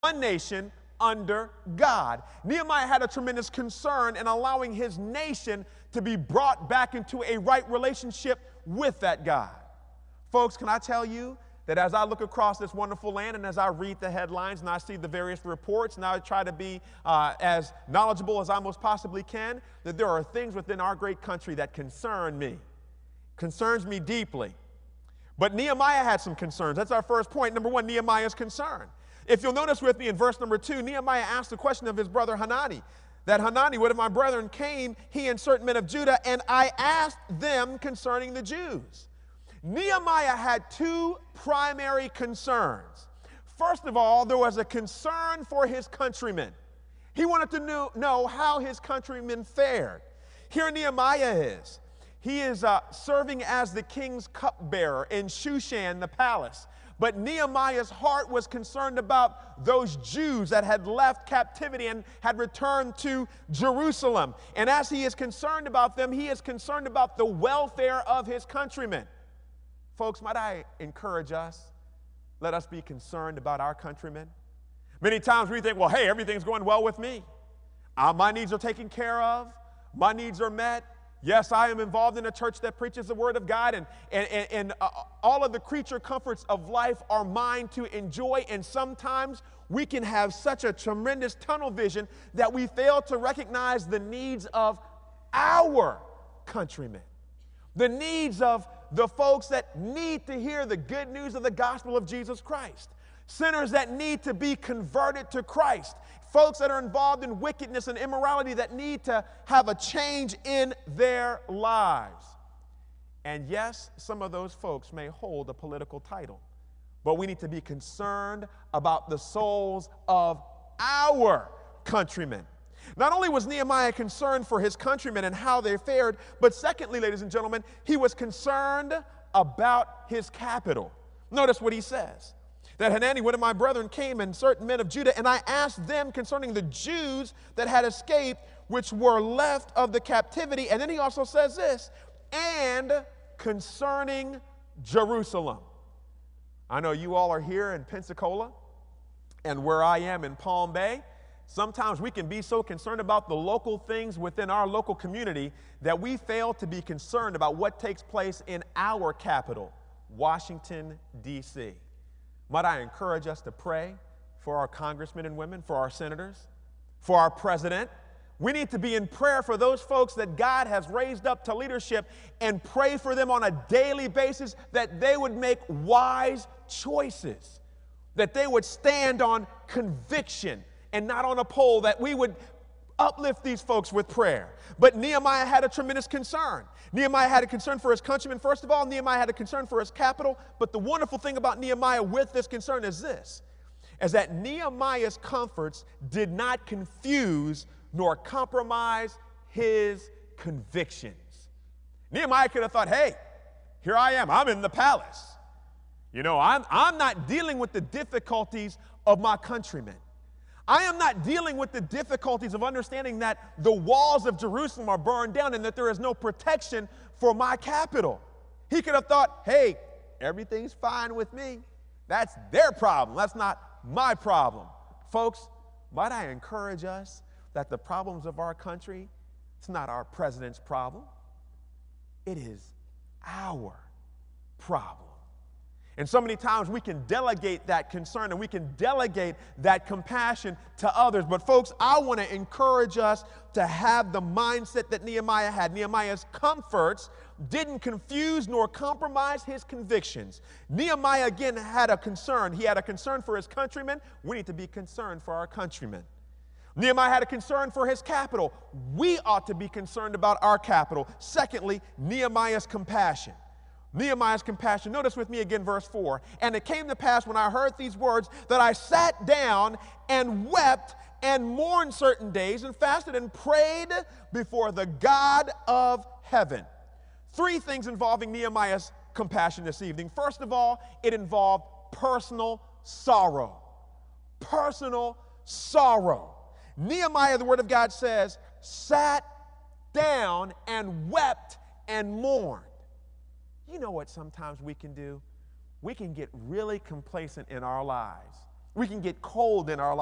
one nation under God. Nehemiah had a tremendous concern in allowing his nation to be brought back into a right relationship with that God. Folks, can I tell you that as I look across this wonderful land and as I read the headlines and I see the various reports and I try to be as knowledgeable as I most possibly can, that there are things within our great country that concerns me deeply. But Nehemiah had some concerns. That's our first point. Number one, Nehemiah's concern. If you'll notice with me in verse number 2, Nehemiah asked the question of his brother Hanani, that Hanani, one of my brethren, came, he and certain men of Judah, and I asked them concerning the Jews. Nehemiah had two primary concerns. First of all, there was a concern for his countrymen. He wanted to know how his countrymen fared. Here Nehemiah is. He is serving as the king's cupbearer in Shushan, the palace. But Nehemiah's heart was concerned about those Jews that had left captivity and had returned to Jerusalem. And as he is concerned about them, he is concerned about the welfare of his countrymen. Folks, might I encourage us, let us be concerned about our countrymen. Many times we think, well, hey, everything's going well with me. My needs are taken care of. My needs are met. Yes, I am involved in a church that preaches the Word of God, and all of the creature comforts of life are mine to enjoy, and sometimes we can have such a tremendous tunnel vision that we fail to recognize the needs of our countrymen, the needs of the folks that need to hear the good news of the gospel of Jesus Christ, sinners that need to be converted to Christ, folks that are involved in wickedness and immorality that need to have a change in their lives. And yes, some of those folks may hold a political title, but we need to be concerned about the souls of our countrymen. Not only was Nehemiah concerned for his countrymen and how they fared, but secondly, ladies and gentlemen, he was concerned about his capital. Notice what he says. That Hanani, one of my brethren, came and certain men of Judah, and I asked them concerning the Jews that had escaped, which were left of the captivity. And then he also says this, and concerning Jerusalem. I know you all are here in Pensacola, and where I am in Palm Bay. Sometimes we can be so concerned about the local things within our local community that we fail to be concerned about what takes place in our capital, Washington, D.C. Might I encourage us to pray for our congressmen and women, for our senators, for our president. We need to be in prayer for those folks that God has raised up to leadership and pray for them on a daily basis that they would make wise choices, that they would stand on conviction and not on a poll, that we would uplift these folks with prayer. But Nehemiah had a tremendous concern. Nehemiah had a concern for his countrymen, first of all. Nehemiah had a concern for his capital. But the wonderful thing about Nehemiah with this concern is this, is that Nehemiah's comforts did not confuse nor compromise his convictions. Nehemiah could have thought, hey, here I am. I'm in the palace. You know, I'm not dealing with the difficulties of my countrymen. I am not dealing with the difficulties of understanding that the walls of Jerusalem are burned down and that there is no protection for my capital. He could have thought, hey, everything's fine with me. That's their problem. That's not my problem. Folks, might I encourage us that the problems of our country, it's not our president's problem. It is our problem. And so many times we can delegate that concern and we can delegate that compassion to others. But folks, I want to encourage us to have the mindset that Nehemiah had. Nehemiah's comforts didn't confuse nor compromise his convictions. Nehemiah, again, had a concern. He had a concern for his countrymen. We need to be concerned for our countrymen. Nehemiah had a concern for his capital. We ought to be concerned about our capital. Secondly, Nehemiah's compassion. Nehemiah's compassion. Notice with me again verse 4. And it came to pass when I heard these words that I sat down and wept and mourned certain days and fasted and prayed before the God of heaven. Three things involving Nehemiah's compassion this evening. First of all, it involved personal sorrow. Personal sorrow. Nehemiah, the Word of God says, sat down and wept and mourned. You know what sometimes we can do? We can get really complacent in our lives. We can get cold in our